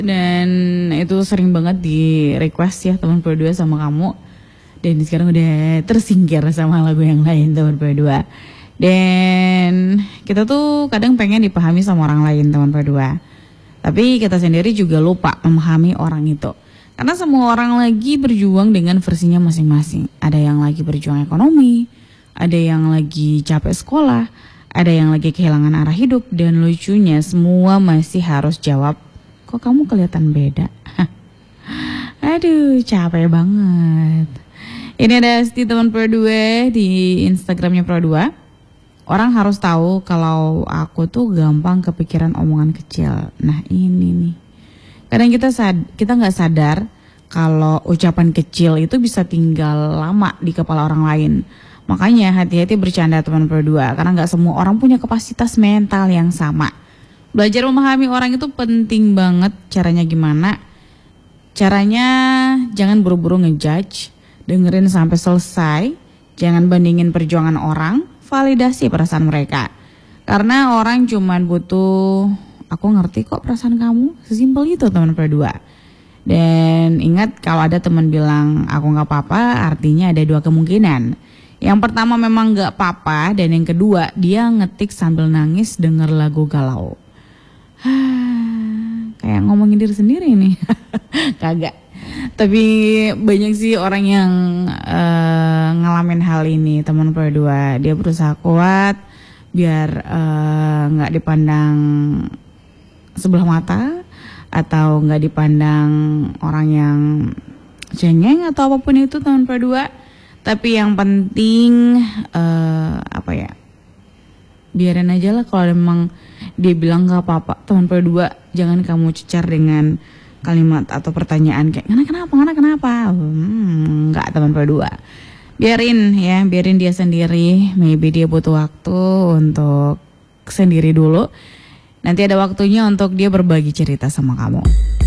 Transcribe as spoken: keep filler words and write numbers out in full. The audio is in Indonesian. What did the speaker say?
Dan itu sering banget di request ya teman berdua sama kamu. Dan sekarang udah tersingkir sama lagu yang lain teman berdua. Dan kita tuh kadang pengen dipahami sama orang lain teman berdua. Tapi kita sendiri juga lupa memahami orang itu. Karena semua orang lagi berjuang dengan versinya masing-masing. Ada yang lagi berjuang ekonomi, ada yang lagi capek sekolah, ada yang lagi kehilangan arah hidup. Dan lucunya semua masih harus jawab, kok kamu kelihatan beda? Aduh, capek banget. Ini ada Asti teman Pro dua di Instagramnya Pro dua. Orang harus tahu kalau aku tuh gampang kepikiran omongan kecil. Nah ini nih. Kadang kita sad kita nggak sadar kalau ucapan kecil itu bisa tinggal lama di kepala orang lain. Makanya hati-hati bercanda teman Pro dua. Karena nggak semua orang punya kapasitas mental yang sama. Belajar memahami orang itu penting banget. Caranya gimana? Caranya jangan buru-buru ngejudge. Dengerin sampai selesai. Jangan bandingin perjuangan orang. Validasi perasaan mereka. Karena orang cuman butuh, aku ngerti kok perasaan kamu. Sesimpel itu teman Pro dua. Dan ingat kalau ada teman bilang aku gak apa-apa, artinya ada dua kemungkinan. Yang pertama memang gak apa-apa. Dan yang kedua dia ngetik sambil nangis denger lagu galau. Kayak ngomongin diri sendiri nih. Kagak. Tapi banyak sih orang yang uh, ngalamin hal ini teman Pro dua. Dia berusaha kuat biar nggak uh, dipandang sebelah mata atau nggak dipandang orang yang cengeng atau apapun itu teman Pro dua. Tapi yang penting uh, apa ya? Biarin aja lah kalau memang dia bilang nggak apa-apa teman Pro dua. Jangan kamu cecar dengan kalimat atau pertanyaan kayak "Ngana kenapa? Ngana kenapa?" Hmm, enggak teman Pro dua. Biarin ya, biarin dia sendiri. Maybe dia butuh waktu untuk sendiri dulu. Nanti ada waktunya untuk dia berbagi cerita sama kamu.